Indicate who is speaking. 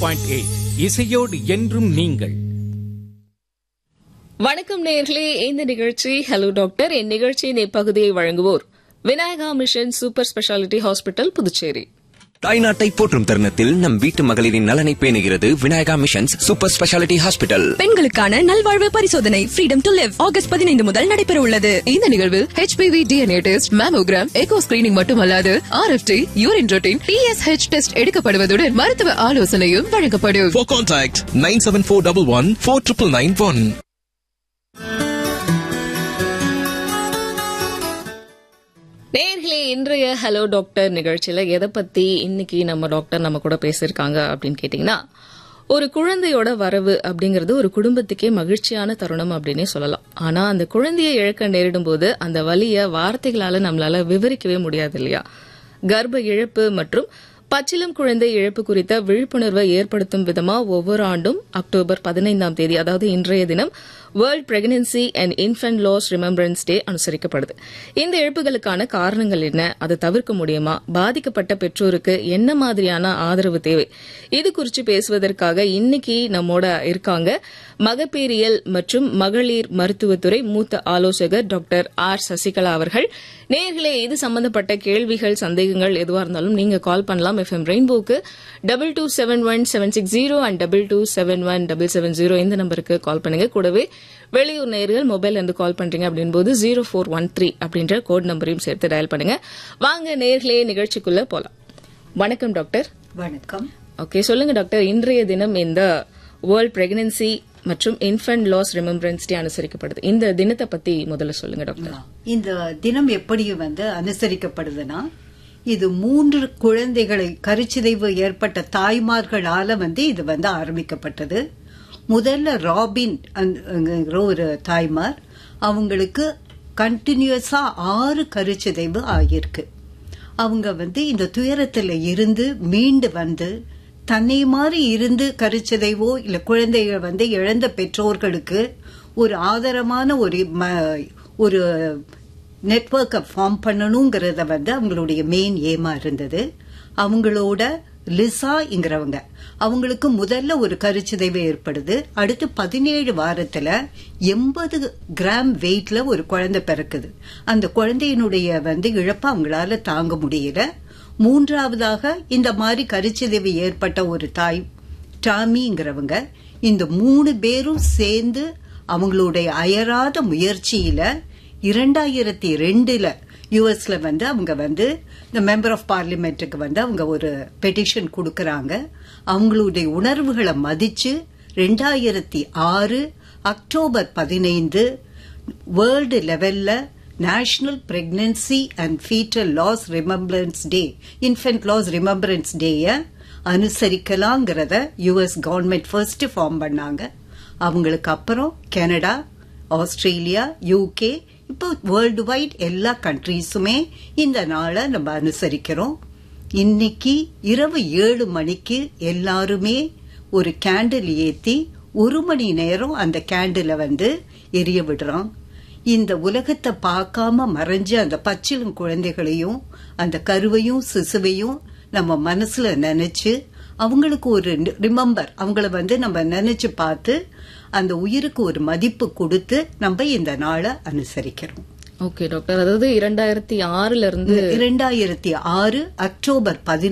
Speaker 1: 90.8 இசையோடு என்றும் நீங்கள்.
Speaker 2: வணக்கம் நேயர்களே, இந்த நிகழ்ச்சி ஹலோ டாக்டர். இந்நிகழ்ச்சியின் இப்பகுதியை வழங்குவோர் Vinayaka mission super speciality hospital, Puducherry.
Speaker 3: தாய்நாட்டை போற்றும் தருணத்தில் நம் வீட்டு மகளிரின் நலனை பேணுகிறது Vinayaka missions super speciality hospital.
Speaker 4: பெண்களுக்கான நல்வாழ்வு பரிசோதனை ஃப்ரீடம் டு லிவ் ஆகஸ்ட் 15 முதல் நடைபெற உள்ளது.
Speaker 5: இந்த நிகழ்வில் HPV DNA test, mammogram, echo screening மட்டுமல்லாது RFT, urine routine, TSH test எடுக்கப்படுவதுடன் மருத்துவ ஆலோசனையும் வழங்கப்படும்.
Speaker 6: For contact 97411 4991.
Speaker 2: நேயர்களே, இன்றைய ஹலோ டாக்டர் நிகழ்ச்சியில எதை பத்தி இன்னைக்கு நம்ம டாக்டர் நம்ம கூட பேசியிருக்காங்க அப்படின்னு கேட்டீங்கன்னா, ஒரு குழந்தையோட வரவு அப்படிங்கறது ஒரு குடும்பத்துக்கே மகிழ்ச்சியான தருணம் அப்படின்னே சொல்லலாம். ஆனா அந்த குழந்தையை இழக்க நேரிடும் போது அந்த வலிய வார்த்தைகளால நம்மளால விவரிக்கவே முடியாது இல்லையா? கர்ப்ப இழப்பு மற்றும் பச்சிளம் குழந்தை இழப்பு குறித்த விழிப்புணர்வை ஏற்படுத்தும் விதமா ஒவ்வொரு ஆண்டும் அக்டோபர் 15ஆம் தேதி, அதாவது இன்றைய தினம், world pregnancy and infant loss remembrance டே அனுசரிக்கப்படுது. இந்த இழப்புகளுக்கான காரணங்கள் என்ன, அதை தவிர்க்க முடியுமா, பாதிக்கப்பட்ட பெற்றோருக்கு என்ன மாதிரியான ஆதரவு தேவை, இது குறித்து பேசுவதற்காக இன்னைக்கு நம்மோட இருக்காங்க மகப்பேறியல் மற்றும் மகளிர் மருத்துவத்துறை மூத்த ஆலோசகர் டாக்டர் ஆர் சசிகலா அவர்கள். நேயர்களே, இது சம்பந்தப்பட்ட கேள்விகள், சந்தேகங்கள் எதுவா இருந்தாலும் நீங்க கால் பண்ணலாம். FM ரெயின்போக்கு 2271-760 and 2271-770 இந்த நம்பருக்கு கால் பண்ணுங்க. கூடவே வெளியூர் நேயர்கள் மொபைல் இருந்து கால் பண்றீங்க அப்படின் போது 0413 அப்படின்ற கோட் நம்பரையும் சேர்த்து டயல் பண்ணுங்க. வாங்க நேயர்களே, நிகழ்ச்சிக்குள்ள போலாம். வணக்கம் டாக்டர்.
Speaker 7: வணக்கம்.
Speaker 2: ஓகே, சொல்லுங்க டாக்டர், இன்றைய தினம் இந்த வேர்ல்ட் பிரெக்னன்சி மற்றும் இன்ஃபன்ட் லாஸ் ரிமெம்பரன்ஸ் டே அனுசரிக்கப்படுது. இந்த தினத்தை பத்தி முதல்ல சொல்லுங்க டாக்டர்.
Speaker 7: இந்த தினம் எப்படி அனுசரிக்கப்படுதுன்னா, இது 3 குழந்தைகளை கருச்சிதைவு ஏற்பட்ட தாய்மார்களால இது ஆரம்பிக்கப்பட்டது. முதல்ல ராபின் ஒரு தாய்மார், அவங்களுக்கு கண்டினியூஸா 6 கருச்சிதைவு ஆகியிருக்கு. அவங்க இந்த துயரத்துல இருந்து மீண்டு வந்து தன்னை மாதிரி இருந்து கருச்சிதைவோ இல்ல குழந்தைகள் இழந்த பெற்றோர்களுக்கு ஒரு ஆதரமான ஒரு நெட்வொர்க்கை ஃபார்ம் பண்ணணுங்கிறத அவங்களுடைய மெயின் ஏமா இருந்தது. அவங்களோட லிசாங்கிறவங்க, அவங்களுக்கு முதல்ல ஒரு கருச்சிதைவு ஏற்படுது. அடுத்து 17 வாரத்துல 80 கிராம் வெயிட்ல ஒரு குழந்தை பிறக்குது. அந்த குழந்தையினுடைய இழப்ப அவங்களால தாங்க முடியல. மூன்றாவதாக இந்த மாதிரி கருச்சிதைவு ஏற்பட்ட ஒரு தாய் டாமிங்கிறவங்க, இந்த 3 பேரும் சேர்ந்து அவங்களுடைய அயராத முயற்சியில 2002 யுஎஸ்ல அவங்க இந்த மெம்பர் ஆஃப் பார்லிமெண்ட்டுக்கு அவங்க ஒரு பெட்டிஷன் கொடுக்கறாங்க. அவங்களுடைய உணர்வுகளை மதிச்சு 2006 அக்டோபர் 15 வேர்ல்டு லெவல்ல national pregnancy and foetal loss remembrance day, infant loss remembrance டேய அனுசரிக்கலாங்கிறத US government first form பண்ணாங்க. அவங்களுக்கு அப்புறம் கனடா, ஆஸ்திரேலியா, UK, இப்போ வேர்ல்டு வைட் எல்லா கண்ட்ரீஸுமே இந்த நாளை நம்ம அனுசரிக்கிறோம். இன்னைக்கு இரவு 7 மணிக்கு எல்லாருமே ஒரு கேண்டில் ஏத்தி 1 மணி நேரம் அந்த கேண்டில எரிய விடுறோம். இந்த உலகத்தை பார்க்காம மறைஞ்ச அந்த பச்சிளம் குழந்தைகளையும் அந்த கருவையும் சிசுவையும் நம்ம மனசுல நினைச்சு அவங்களுக்கு ஒரு ரிமெம்பர், அவங்கள நம்ம நினைச்சு பார்த்து அந்த உயிருக்கு ஒரு மதிப்பு கொடுத்து நம்ம இந்த நாளை அனுசரிக்கிறோம்.
Speaker 2: ஓகே டாக்டர், அதாவது 2006 அக்டோபர் 15